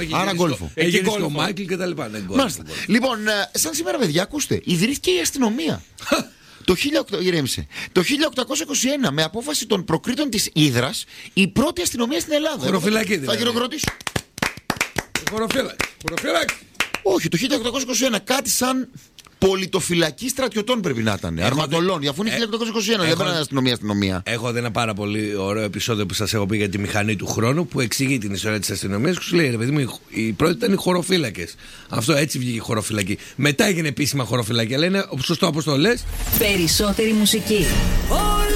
Άρα γκόλφο. Έγινε στο Μάικλ και τα λοιπά. Λοιπόν, σαν σήμερα, παιδιά, ακούστε, ιδρύθηκε η αστυνομία. Το 1821, με απόφαση των προκρίτων της Ύδρας, η πρώτη αστυνομία στην Ελλάδα. Χωροφυλακή δηλαδή. Θα χειροκροτήσω. Χωροφυλακή. Όχι, το 1821, κάτι σαν πολιτοφυλακή στρατιωτών πρέπει να ήταν. Αρματολών, αφού είναι 1821, δεν πρέπει να είναι αστυνομία. Έχω δει ένα πάρα πολύ ωραίο επεισόδιο που σας έχω πει για τη μηχανή του χρόνου, που εξηγεί την ιστορία της αστυνομίας και σου λέει: ρε παιδί μου, η πρώτη ήταν οι χωροφύλακες. Αυτό έτσι βγήκε η χωροφυλακή. Μετά έγινε επίσημα χωροφυλακή. Αλλά είναι σωστό όπως το λες. Περισσότερη μουσική.